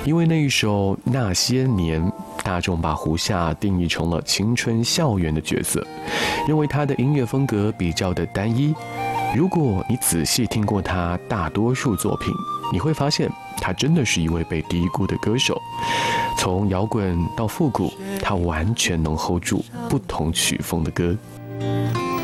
因为那一首《那些年》，大众把胡夏定义成了青春校园的角色，认为他的音乐风格比较的单一。如果你仔细听过他大多数作品，你会发现他真的是一位被低估的歌手。从摇滚到复古，他完全能 hold 住不同曲风的歌。